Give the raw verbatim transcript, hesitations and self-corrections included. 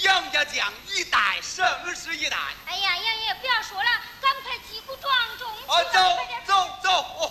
杨家将一代胜似一代。 哎呀，杨爷不要说了，